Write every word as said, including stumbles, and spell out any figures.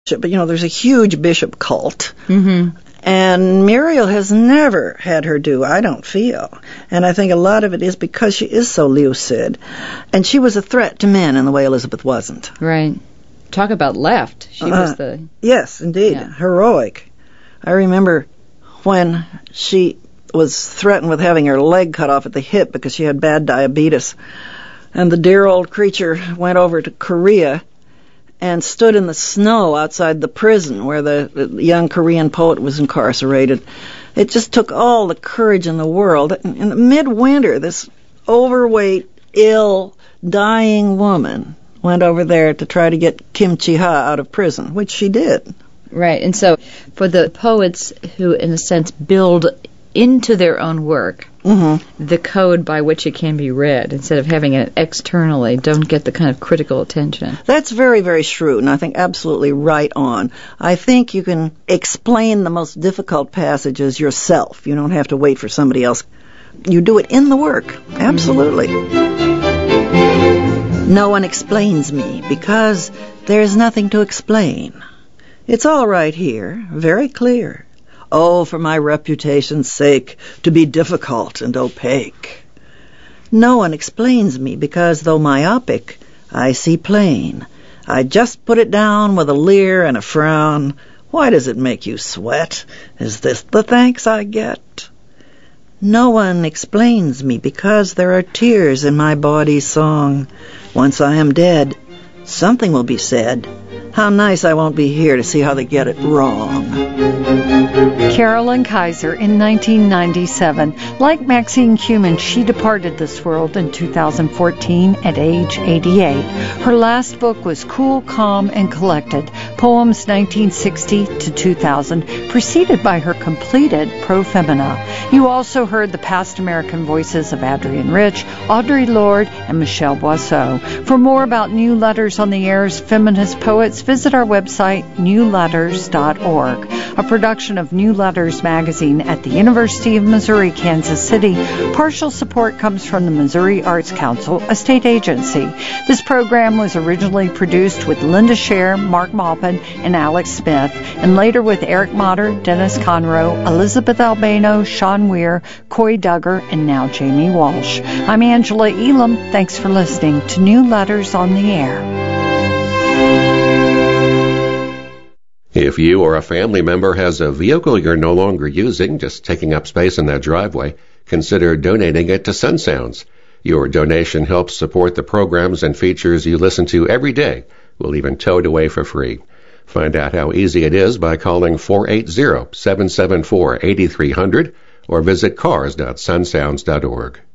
But, you know, there's a huge bishop cult. Mm-hmm. And Muriel has never had her due, I don't feel. And I think a lot of it is because she is so lucid. And she was a threat to men in the way Elizabeth wasn't. Right. Talk about left. She uh, was the... Yes, indeed. Yeah. Heroic. I remember when she was threatened with having her leg cut off at the hip because she had bad diabetes. And the dear old creature went over to Korea and stood in the snow outside the prison where the, the young Korean poet was incarcerated. It just took all the courage in the world. In the midwinter, this overweight, ill, dying woman went over there to try to get Kim Chi-ha out of prison, which she did. Right, and so for the poets who, in a sense, build into their own work mm-hmm. the code by which it can be read, instead of having it externally, don't get the kind of critical attention. That's very, very shrewd, and I think absolutely right on. I think you can explain the most difficult passages yourself. You don't have to wait for somebody else. You do it in the work. Absolutely. Mm-hmm. No one explains me because there's nothing to explain. It's all right here, very clear. Oh, for my reputation's sake, to be difficult and opaque. No one explains me because, though myopic, I see plain. I just put it down with a leer and a frown. Why does it make you sweat? Is this the thanks I get? No one explains me because there are tears in my body's song. Once I am dead, something will be said. How nice I won't be here to see how they get it wrong. Carolyn Kaiser in nineteen ninety-seven. Like Maxine Kumin, she departed this world in two thousand fourteen at age eighty-eight. Her last book was Cool, Calm, and Collected, Poems nineteen sixty to two thousand, preceded by her completed Pro Femina. You also heard the past American voices of Adrienne Rich, Audre Lorde, and Michelle Boisseau. For more about New Letters on the Air's feminist poets, visit our website, new letters dot org. A production of New Letters magazine at the University of Missouri, Kansas City. Partial support comes from the Missouri Arts Council, a state agency. This program was originally produced with Linda Scher, Mark Maupin, and Alex Smith, and later with Eric Motter, Dennis Conroe, Elizabeth Albano, Sean Weir, Coy Duggar, and now Jamie Walsh. I'm Angela Elam. Thanks for listening to New Letters on the Air. If you or a family member has a vehicle you're no longer using, just taking up space in that driveway, consider donating it to Sun Sounds. Your donation helps support the programs and features you listen to every day. We'll even tow it away for free. Find out how easy it is by calling four eight zero, seven seven four, eight three zero zero or visit cars dot sun sounds dot org.